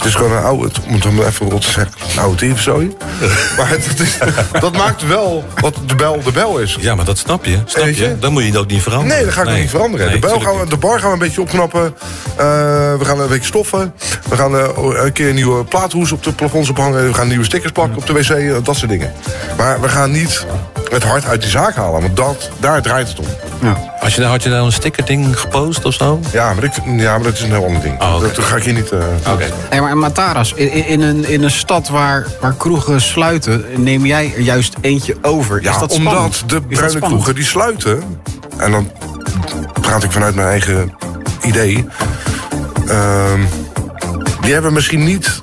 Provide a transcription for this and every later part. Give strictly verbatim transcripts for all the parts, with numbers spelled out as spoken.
Het is gewoon een oude, om het even rot te zeggen, een oude tyfuszooi. Maar het, is, dat maakt wel wat de bel de bel is. Ja, maar dat snap je. Snap je? je? Dan moet je het ook niet veranderen. Nee, dat ga ik nee. nog niet veranderen. Nee, de, bel gaan we, de bar gaan we een beetje opknappen. Uh, we gaan een beetje stoffen. We gaan uh, een keer een nieuwe plaathoes op de plafonds ophangen. We gaan nieuwe stickers plakken op de wc. Uh, dat soort dingen. Maar we gaan niet het hart uit die zaak halen. Want dat, daar draait het om. Ja. Als je, had je nou een stickerding gepost of zo? Ja, maar, ik, ja, maar dat is een heel ander ding. Oh, okay. Dat, dat ga ik hier niet... Uh, Oké. Okay. Hey, maar Mataras, in, in, een, in een stad waar, waar kroegen sluiten, neem jij er juist eentje over. Ja, is dat omdat spannend? de bruine kroegen die sluiten... en dan praat ik vanuit mijn eigen idee... Uh, die hebben misschien niet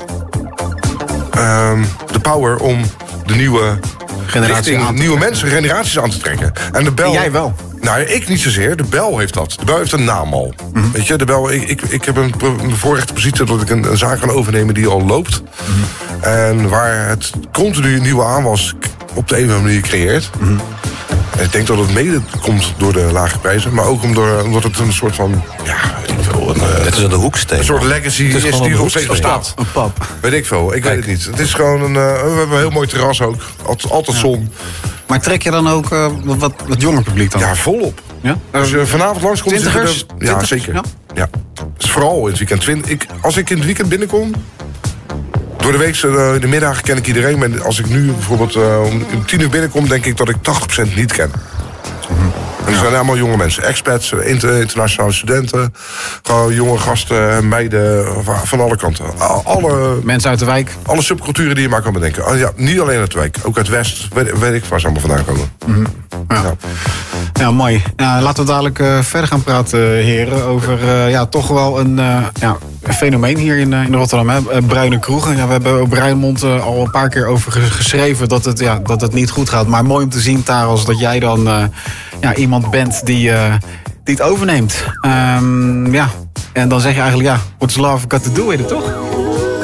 uh, de power om de nieuwe... Generatie richting, nieuwe mensen, generaties aan te trekken. En de bel... En jij wel? Nou, ik niet zozeer. De bel heeft dat. De bel heeft een naam al. Mm-hmm. Weet je, de bel... Ik, ik, ik heb een bevoorrechte positie dat ik een, een zaak kan overnemen die al loopt. Mm-hmm. En waar het continu nieuwe aanwas op de een of andere manier creëert. Mm-hmm. En ik denk dat het mede komt door de lage prijzen. Maar ook omdat, omdat het een soort van... Ja, weet ik veel. Een, het is een hoeksteen. Een soort legacy is, is die nog steeds bestaat. Een pap. Weet ik veel. Ik Kijk. weet het niet. Het is gewoon een... Uh, we hebben een heel mooi terras ook. Altijd, altijd ja. zon. Maar trek je dan ook uh, wat, wat jonger publiek dan? Ja, volop. Ja? Als je vanavond langskomt... Twintigers? Er, ja, zeker. Ja. ja. Dus vooral in het weekend. Twint, ik, als ik in het weekend binnenkom... Door de week, uh, in de middag ken ik iedereen. Maar als ik nu bijvoorbeeld uh, om tien uur binnenkom... denk ik dat ik tachtig procent niet ken. Mm-hmm. En dat zijn allemaal jonge mensen. Expats, inter, internationale studenten. Gewoon jonge gasten, meiden, van alle kanten. Alle, mensen uit de wijk. Alle subculturen die je maar kan bedenken. Ja, niet alleen uit de wijk, ook uit West. Weet, weet ik waar ze allemaal vandaan komen. Mm-hmm. Ja. Ja. Ja, mooi. Ja, laten we dadelijk uh, verder gaan praten, heren. Over uh, ja, toch wel een, uh, ja, een fenomeen hier in, uh, in Rotterdam. Hè? Uh, bruine kroegen. Ja, we hebben op Rijnmond uh, al een paar keer over geschreven dat het, ja, dat het niet goed gaat. Maar mooi om te zien, Taras, dat jij dan uh, ja, iemand bent die, uh, die het overneemt. Um, ja. En dan zeg je eigenlijk, ja, what's love got to do with it, toch?